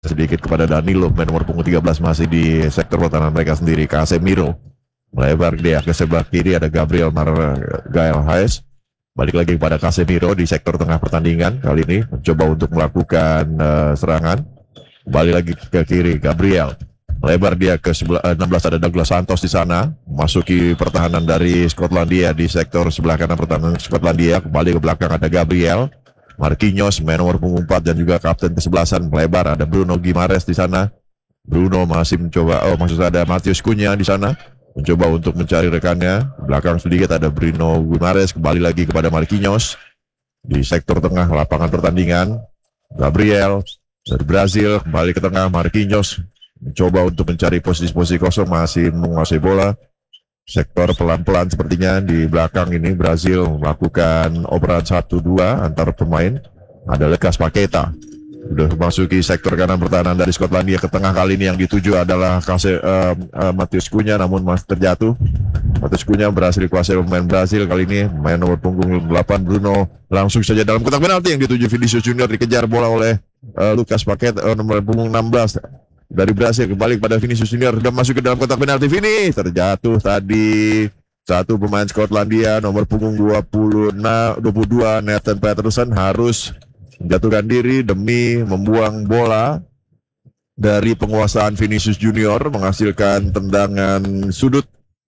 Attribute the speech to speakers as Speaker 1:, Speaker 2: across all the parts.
Speaker 1: sedikit kepada Danilo, main nomor punggung 13 masih di sektor pertahanan mereka sendiri. Casemiro melebar dia ke sebelah kiri, ada Gabriel Margael Hayes. Balik lagi kepada Casemiro di sektor tengah pertandingan. Kali ini mencoba untuk melakukan serangan. Balik lagi ke kiri, Gabriel melebar dia ke 16, ada Douglas Santos di sana, masuki pertahanan dari Skotlandia di sektor sebelah kanan pertahanan Skotlandia. Kembali ke belakang ada Gabriel Marquinhos, main nomor punggung 4 dan juga kapten kesebelasan melebar, ada Bruno Guimaraes di sana. Bruno masih mencoba, ada Matheus Cunha di sana, mencoba untuk mencari rekannya. Belakang sedikit ada Bruno Guimaraes, kembali lagi kepada Marquinhos di sektor tengah lapangan pertandingan. Gabriel dari Brazil kembali ke tengah, Marquinhos mencoba untuk mencari posisi-posisi kosong, masih menguasai bola. Sektor pelan-pelan sepertinya di belakang ini Brazil melakukan operasi 1-2 antar pemain. Ada Lucas Paqueta sudah memasuki sektor kanan pertahanan dari Skotlandia. Ke tengah kali ini yang dituju adalah Matheus Cunha, namun masih terjatuh. Matheus Cunha berhasil dikuasai pemain Brazil. Kali ini main nomor punggung 8 Bruno langsung saja dalam kotak penalti yang dituju Vinicius Junior, dikejar bola oleh Lucas Paqueta, nomor punggung 16 dari Brazil. Kembali kepada Vinicius Junior, sudah masuk ke dalam kotak penalti. Vini terjatuh tadi satu pemain Skotlandia nomor punggung 22 Nathan Patterson harus menjatuhkan diri demi membuang bola dari penguasaan Vinicius Junior, menghasilkan tendangan sudut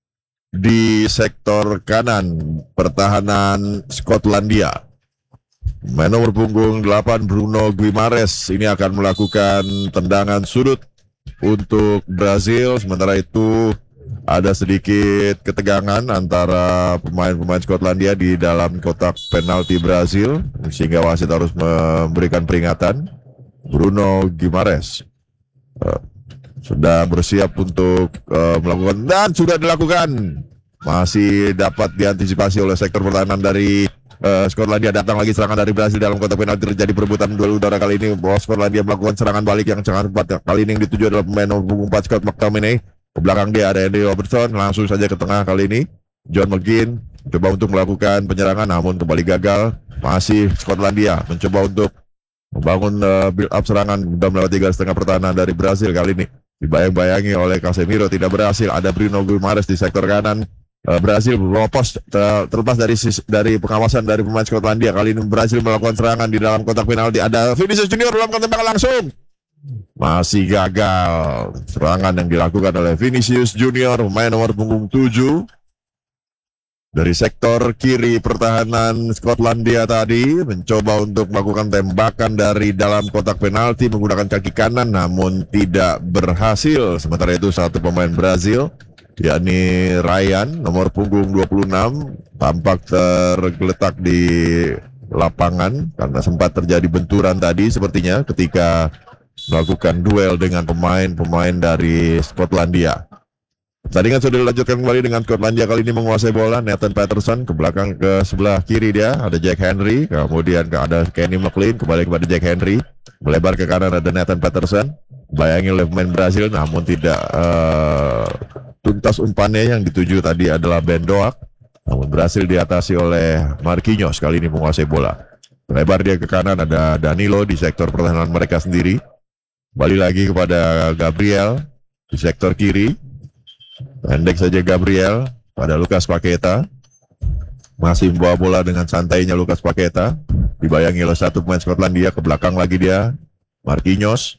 Speaker 1: di sektor kanan pertahanan Skotlandia. Main nomor punggung 8 Bruno Guimaraes ini akan melakukan tendangan sudut untuk Brazil. Sementara itu ada sedikit ketegangan antara pemain-pemain Skotlandia di dalam kotak penalti Brazil, sehingga wasit harus memberikan peringatan. Bruno Guimaraes sudah bersiap untuk melakukan, dan sudah dilakukan. Masih dapat diantisipasi oleh sektor pertahanan dari Skotlandia. Datang lagi serangan dari Brazil dalam kotak penalti, terjadi perebutan duel udara. Kali ini Skotlandia melakukan serangan balik yang sangat cepat. Kali ini yang dituju adalah pemain nomor punggung 4 Scott McTominay. Ke belakang dia ada Andy Robertson, langsung saja ke tengah. Kali ini John McGinn coba untuk melakukan penyerangan, namun kembali gagal. Masih Skotlandia mencoba untuk membangun build up serangan, sudah melewati garis tengah pertahanan dari Brazil. Kali ini dibayang-bayangi oleh Casemiro, tidak berhasil. Ada Bruno Guimaraes di sektor kanan. Brazil berlopos terlepas dari pengawasan dari pemain Skotlandia. Kali ini Brazil melakukan serangan di dalam kotak penalti. Ada Vinicius Junior dalam tembakan langsung, masih gagal. Serangan yang dilakukan oleh Vinicius Junior, pemain nomor punggung 7 dari sektor kiri pertahanan Skotlandia tadi, mencoba untuk melakukan tembakan dari dalam kotak penalti menggunakan kaki kanan, namun tidak berhasil. Sementara itu satu pemain Brazil, yakni Ryan nomor punggung 26, tampak tergeletak di lapangan karena sempat terjadi benturan tadi sepertinya ketika melakukan duel dengan pemain-pemain dari Skotlandia. Pertandingan sudah dilanjutkan kembali dengan Skotlandia kali ini menguasai bola. Nathan Patterson ke belakang, ke sebelah kiri dia ada Jack Henry, kemudian ada Kenny McLean, kembali kepada Jack Henry, melebar ke kanan ada Nathan Patterson, bayangi oleh pemain Brazil namun tidak tuntas umpannya. Yang dituju tadi adalah Ben Doak, namun berhasil diatasi oleh Marquinhos. Kali ini menguasai bola, melebar dia ke kanan, ada Danilo di sektor pertahanan mereka sendiri. Kembali lagi kepada Gabriel di sektor kiri, pendek saja Gabriel pada Lucas Paqueta. Masih membawa bola dengan santainya Lucas Paqueta, dibayangi oleh satu pemain Skotlandia. Ke belakang lagi dia Marquinhos,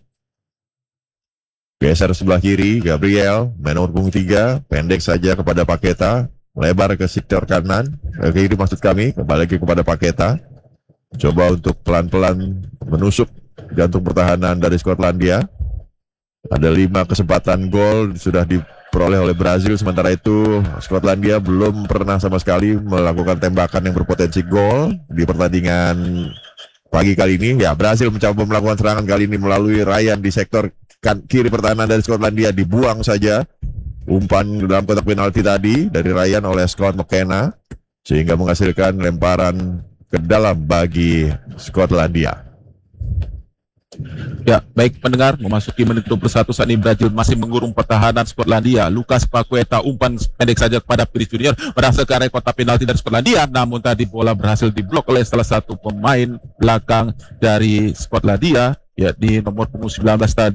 Speaker 1: geser sebelah kiri Gabriel, main nomor punggung 3, pendek saja kepada Paqueta, melebar ke sektor kanan ke kiri maksud kami. Kembali lagi kepada Paqueta, coba untuk pelan-pelan menusuk jantung pertahanan dari Skotlandia. Ada 5 kesempatan gol sudah diperoleh oleh Brazil. Sementara itu Skotlandia belum pernah sama sekali melakukan tembakan yang berpotensi gol di pertandingan pagi kali ini. Ya, Brazil mencoba melakukan serangan kali ini melalui Ryan di sektor kiri pertahanan dari Skotlandia. Dibuang saja umpan dalam kotak penalti tadi dari Ryan oleh Scott McKenna, sehingga menghasilkan lemparan ke dalam bagi Skotlandia.
Speaker 2: Ya, baik pendengar, memasuki menit 21 saat ini Brazil masih mengurung pertahanan Skotlandia. Lucas Paqueta umpan pendek saja kepada Vinicius Junior, berhasil ke area kotak penalti dari Skotlandia, namun tadi bola berhasil diblok oleh salah satu pemain belakang dari Skotlandia. Ya, di nomor punggung 19 tadi